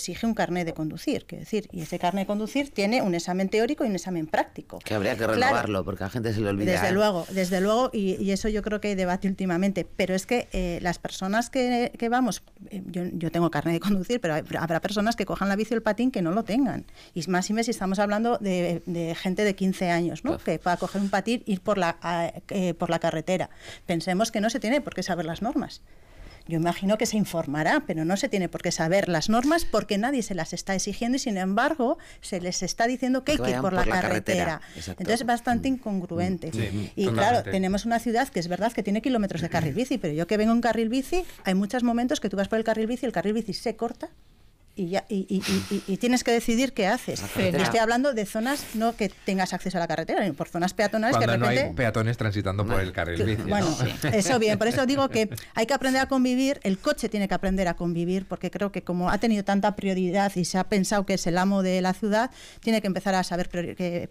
exige un carnet de conducir, quiero decir, y ese carnet de conducir tiene un examen teórico y un examen práctico. Que habría que renovarlo, porque a la gente se le olvida. Desde luego, y eso yo creo que hay debate últimamente, pero es que las personas que vamos, yo tengo carnet de conducir, pero habrá personas que cojan la bici o el patín que no lo tengan, y más si estamos hablando de gente de 15 años, ¿no? Claro. Que para coger un patín, ir por la carretera. Pensemos que no se tiene por qué saber las normas. Yo imagino que se informará, pero no se tiene por qué saber las normas porque nadie se las está exigiendo y, sin embargo, se les está diciendo que hay que ir por la carretera. Entonces es bastante incongruente. Sí, y claro, tenemos una ciudad que es verdad que tiene kilómetros de carril bici, pero yo que vengo en carril bici, hay muchos momentos que tú vas por el carril bici se corta y tienes que decidir qué haces. Pero estoy hablando de zonas no que tengas acceso a la carretera, por zonas peatonales. Cuando que de repente, no hay peatones transitando por el carril bici. Bueno, ¿no? Eso bien, por eso digo que hay que aprender a convivir, el coche tiene que aprender a convivir, porque creo que como ha tenido tanta prioridad y se ha pensado que es el amo de la ciudad, tiene que empezar a saber que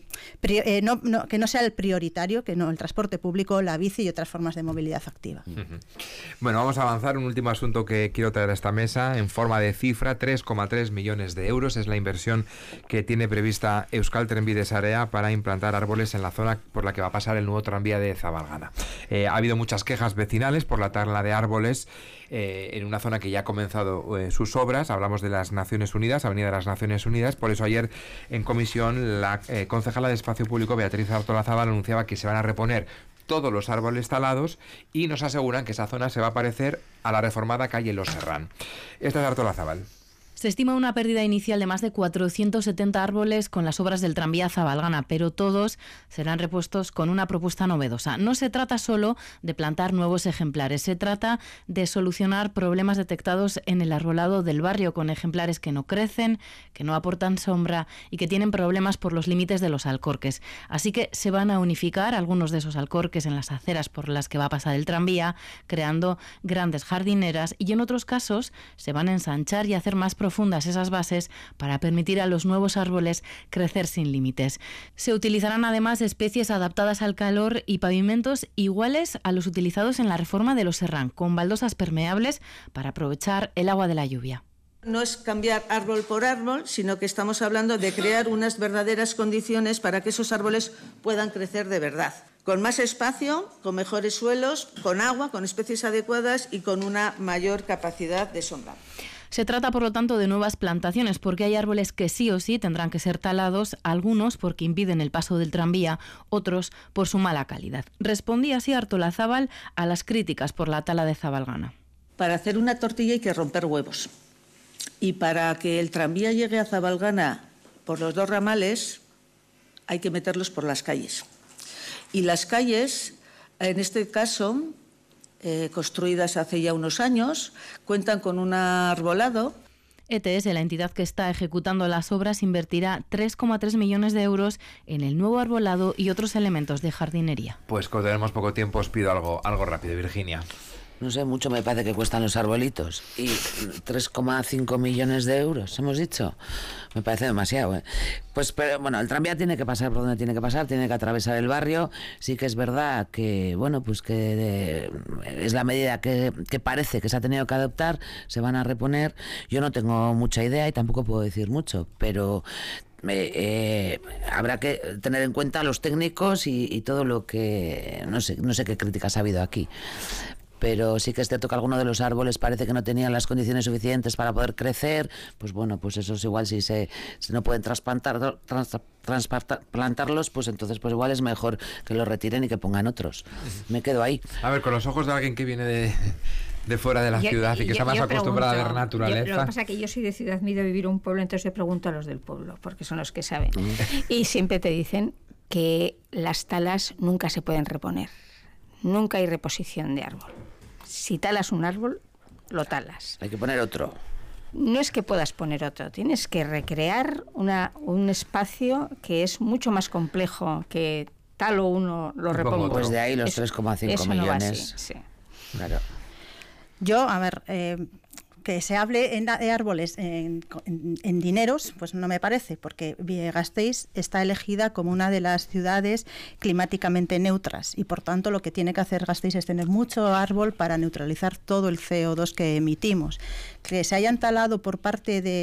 no sea el prioritario, que no el transporte público, la bici y otras formas de movilidad activa. Bueno, vamos a avanzar. Un último asunto que quiero traer a esta mesa en forma de cifra: 3,3 millones de euros es la inversión que tiene prevista Euskaltrenbide Sarea para implantar árboles en la zona por la que va a pasar el nuevo tranvía de Zabalgana. Ha habido muchas quejas vecinales por la tala de árboles en una zona que ya ha comenzado sus obras. Hablamos de las Naciones Unidas, Avenida de las Naciones Unidas. Por eso ayer en comisión la concejala de Espacio Público, Beatriz Artolazabal, anunciaba que se van a reponer todos los árboles talados y nos aseguran que esa zona se va a parecer a la reformada calle Los Serrán. Esta es Artolazabal. Se estima una pérdida inicial de más de 470 árboles con las obras del tranvía Zabalgana, pero todos serán repuestos con una propuesta novedosa. No se trata solo de plantar nuevos ejemplares, se trata de solucionar problemas detectados en el arbolado del barrio, con ejemplares que no crecen, que no aportan sombra y que tienen problemas por los límites de los alcorques. Así que se van a unificar algunos de esos alcorques en las aceras por las que va a pasar el tranvía, creando grandes jardineras, y en otros casos se van a ensanchar y hacer más profundas esas bases para permitir a los nuevos árboles crecer sin límites. Se utilizarán además especies adaptadas al calor y pavimentos iguales a los utilizados en la reforma de Los Serrán, con baldosas permeables para aprovechar el agua de la lluvia. No es cambiar árbol por árbol, sino que estamos hablando de crear unas verdaderas condiciones para que esos árboles puedan crecer de verdad, con más espacio, con mejores suelos, con agua, con especies adecuadas y con una mayor capacidad de sombra. Se trata, por lo tanto, de nuevas plantaciones, porque hay árboles que sí o sí tendrán que ser talados, algunos porque impiden el paso del tranvía, otros por su mala calidad. Respondía así Artolazabal a las críticas por la tala de Zabalgana. Para hacer una tortilla hay que romper huevos. Y para que el tranvía llegue a Zabalgana por los dos ramales, hay que meterlos por las calles. Y las calles, en este caso, construidas hace ya unos años, cuentan con un arbolado. ETS, la entidad que está ejecutando las obras, invertirá 3,3 millones de euros en el nuevo arbolado y otros elementos de jardinería. Pues como tenemos poco tiempo, os pido algo rápido, Virginia. No sé, mucho me parece que cuestan los arbolitos. Y 3,5 millones de euros, hemos dicho. Me parece demasiado, ¿eh? Pues, pero bueno, el tranvía tiene que pasar por donde tiene que pasar, tiene que atravesar el barrio. Sí que es verdad que, bueno, pues que es la medida que parece que se ha tenido que adoptar, se van a reponer. Yo no tengo mucha idea y tampoco puedo decir mucho, pero habrá que tener en cuenta a los técnicos y todo lo que... No sé qué críticas ha habido aquí. Pero sí que es cierto que algunos de los árboles parece que no tenían las condiciones suficientes para poder crecer. Pues bueno, pues esos igual si no pueden trasplantarlos, pues entonces pues igual es mejor que los retiren y que pongan otros. Me quedo ahí. A ver, con los ojos de alguien que viene de fuera de la ciudad y que está más acostumbrada a ver naturaleza. Lo que pasa es que yo soy de ciudad, me he ido a vivir a un pueblo, entonces yo pregunto a los del pueblo, porque son los que saben. Y siempre te dicen que las talas nunca se pueden reponer. Nunca hay reposición de árbol. Si talas un árbol, lo talas. Hay que poner otro. No es que puedas poner otro, tienes que recrear un espacio que es mucho más complejo que talo uno, lo repongo. Pues de ahí los 3,5 millones. No va así, sí. Claro. Yo, a ver... que se hable de árboles en dineros, pues no me parece, porque Gasteiz está elegida como una de las ciudades climáticamente neutras y por tanto lo que tiene que hacer Gasteiz es tener mucho árbol para neutralizar todo el CO2 que emitimos. Que se hayan talado por parte de